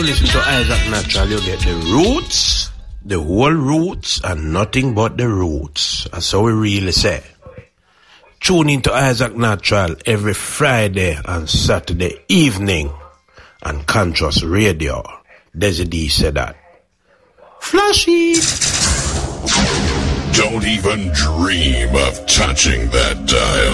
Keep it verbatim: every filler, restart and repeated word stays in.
Listen to Isaac Natural, you get the roots, the whole roots, and nothing but the roots. That's how we really say. Tune into Isaac Natural every Friday and Saturday evening on Conscious Radio. Desi D said that. Flashy! Don't even dream of touching that dial.